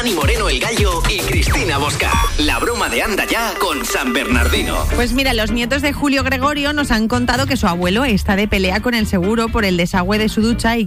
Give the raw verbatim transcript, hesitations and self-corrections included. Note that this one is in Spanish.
Dani Moreno el Gallo y Cristina Bosca. La broma de Anda Ya con San Bernardino. Pues mira, los nietos de Julio Gregorio nos han contado que su abuelo está de pelea con el seguro por el desagüe de su ducha y